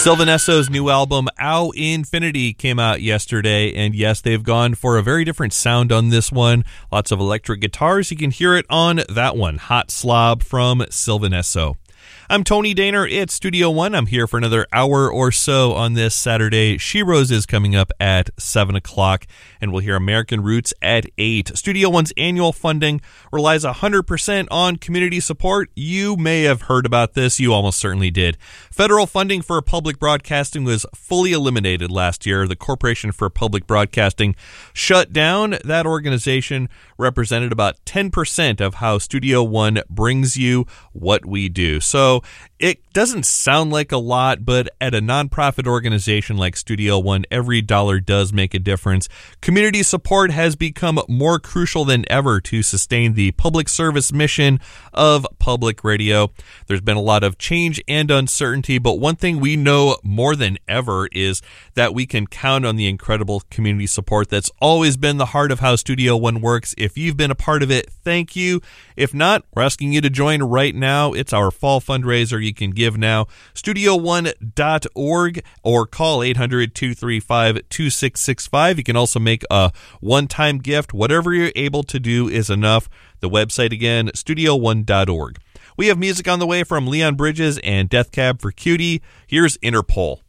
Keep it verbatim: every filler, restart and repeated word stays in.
Sylvan Esso's new album, Au Infinity, came out yesterday, and yes, they've gone for a very different sound on this one. Lots of electric guitars. You can hear it on that one, Hot Slob from Sylvan Esso. I'm Tony Daner. It's Studio One. I'm here for another hour or so on this Saturday. She Rose is coming up at seven o'clock, and we'll hear American Roots at eight. Studio One's annual funding relies one hundred percent on community support. You may have heard about this. You almost certainly did. Federal funding for public broadcasting was fully eliminated last year. The Corporation for Public Broadcasting shut down. That organization represented about ten percent of how Studio One brings you what we do. So it doesn't sound like a lot, but at a nonprofit organization like Studio One, every dollar does make a difference. Community support has become more crucial than ever to sustain the public service mission of public radio. There's been a lot of change and uncertainty, but one thing we know more than ever is that we can count on the incredible community support that's always been the heart of how Studio One works. If you've been a part of it, thank you. If not, we're asking you to join right now. It's our fall fundraiser. You can give now, studio one dot org, or call eight hundred, two three five, two six six five. You can also make a one-time gift. Whatever you're able to do is enough. The website again, studio one dot org. We have music on the way from Leon Bridges and Death Cab for Cutie. Here's Interpol.